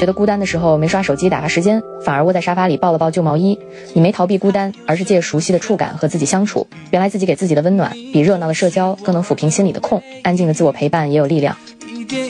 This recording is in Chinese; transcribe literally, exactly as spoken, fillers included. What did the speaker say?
觉得孤单的时候没刷手机打发时间，反而窝在沙发里抱了抱旧毛衣。你没逃避孤单，而是借熟悉的触感和自己相处。原来自己给自己的温暖，比热闹的社交更能抚平心里的空。安静的自我陪伴也有力量。